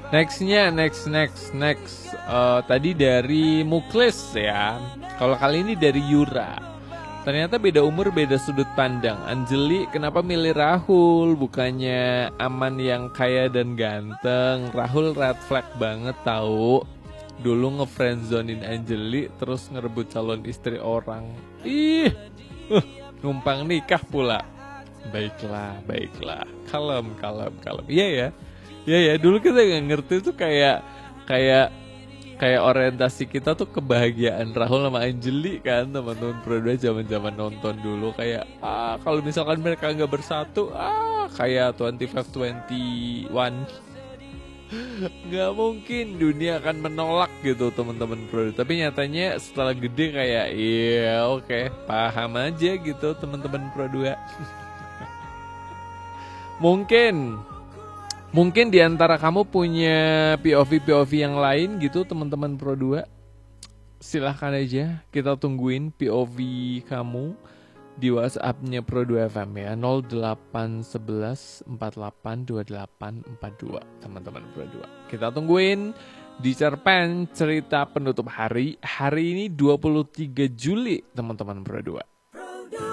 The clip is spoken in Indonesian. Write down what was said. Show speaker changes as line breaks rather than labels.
Next. Tadi dari Muklis ya. Kalau kali ini dari Yura. Ternyata beda umur, beda sudut pandang. Anjeli kenapa milih Rahul? Bukannya Aman yang kaya dan ganteng. Rahul red flag banget tahu. Dulu ngefriendzonin Anjeli terus ngerebut calon istri orang. Ih, numpang nikah pula. Baiklah. Kalem. Iya ya. Ya, dulu kita nggak ngerti tuh kayak orientasi kita tuh kebahagiaan Rahul sama Anjeli kan, teman-teman berdua zaman nonton dulu kayak kalau misalkan mereka nggak bersatu kayak 25-21 nggak mungkin dunia akan menolak gitu teman-teman berdua. Tapi nyatanya setelah gede kayak iya oke, paham aja gitu teman-teman berdua. Mungkin di antara kamu punya POV yang lain gitu teman-teman Pro 2. Silahkan aja kita tungguin POV kamu di WhatsApp-nya Pro 2 FM ya 0811 482842 teman-teman Pro 2. Kita tungguin di cerpen cerita penutup hari ini 23 Juli teman-teman Pro 2.